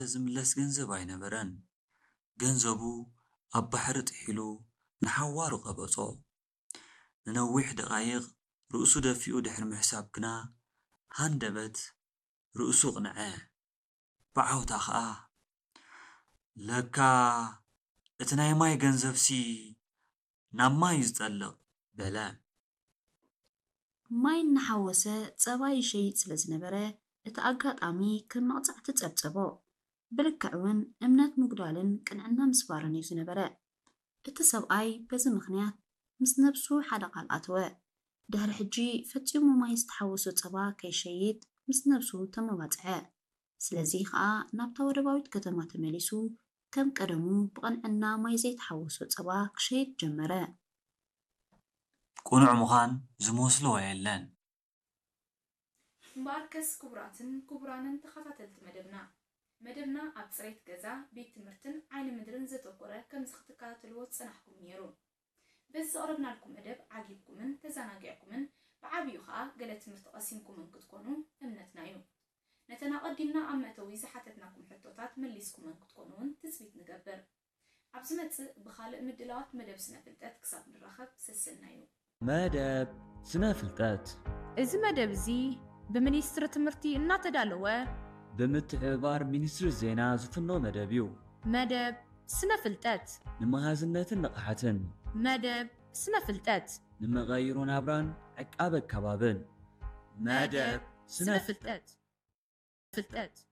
ዝምለስ ገንዘብ ኣይነበረን ገንዘቡ ኣብ ባሕሪ ጥሒሉ ንሓዋሩ ቀበጾ ንነዊሕ ደቓይቕ ርእሱ ደፊኡ ድሕሪ ምሕሳብ ግና ሃንደበት ርእሱ ቅንዐ ብዓውታ ኸዓ ለካ እቲ ናይ ማይ ገንዘብሲ ናብ ማይ ዝጠልቕ በለ ማይ እናሓወሰ ጸባ ይሸይጥ ስለ ዝነበረ እቲ ኣጋጣሚ ከም መቕጻዕቲ ጸብጸቦ ብልክዕ እውን እምነት ምጉዳልን ቅንዕና ምስባርን እዩ ዝነበረ እቲ ሰብኣይ በዚ ምኽንያት ምስ ነብሱ ሓደ ቃል ኣተወ ድሕሪ ሕጂ ፈጺሙ ማይ ዝተሓወሶ ጸባ ከይሸይጥ ምስ ነብሱ ተመባጽዐ ስለዚ ከዓ ናብታ ወደባዊት ከተማ ተመሊሱ ከም ቀደሙ ብቕንዕና ማይ ዘይተሓወሶ ጸባ ክሸይጥ ጀመረ ቁኑዕ ምዃን ዝመስሎ የለን ማርከስ ክቡራንን ተኸታተልቲ መደብና ኣብ ጽሬት ገዛ ቤት ትምህርትን ዓይኒ ምድርን ዘተኮረ ከም ዝኽትከታተልዎ ጽናሕኩም ነይሩ በዚ ዘቕረብናልኩም መደብ ዓጊብኩምን ተዘናጊዕኩምን ብዓብዩ ከዓ ገለ ትምህርቲ ቀሲምኩምን ክትኮኑ እምነትና እዩ ነተና ቀዲምና ኣብ መእተዊ ዝሓተትናኩም ሕቶታት መሊስኩምን ክትኮኑውን ትጽቢት ንገብር ኣብ ዝመጽእ ብኻልእ ምድላዋት መደብ ስነ ፍልጠት ክሳብ ንራኸብ ስስልና እዩ መደብ ስነ ፍልጠት እዚ መደብ እዚ ብሚኒስትሪ ትምህርቲ እናተዳለወ ብምትሕብባር ሚኒስትሪ ዜና ዝፍኖ መደብ እዩ መደብ ስነ ፍልጠት ንመሃዝነትን ንቕሓትን መደብ ስነ ፍልጠት ንመቐይሮ ናብራን ዕቃበ ከባብን መደብ ስነ ፍልጠት